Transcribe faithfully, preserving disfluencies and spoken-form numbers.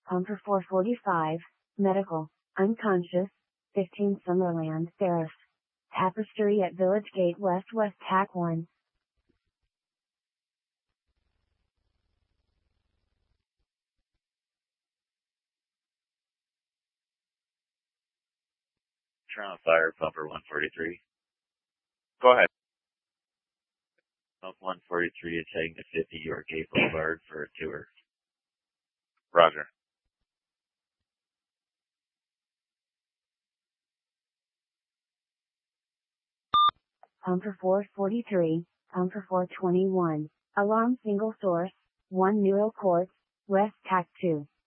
Pumper four forty-five, medical, unconscious, fifteen Summerland Terrace. Tapestry at Village Gate West West Tack one. Turn on fire, Pumper one forty-three. Go ahead. Pump one forty-three is heading to fifty York Gate Boulevard for a tour. Roger. Pumper four forty-three, Pumper four twenty-one, alarm single source, one Newell Court, West Tack two.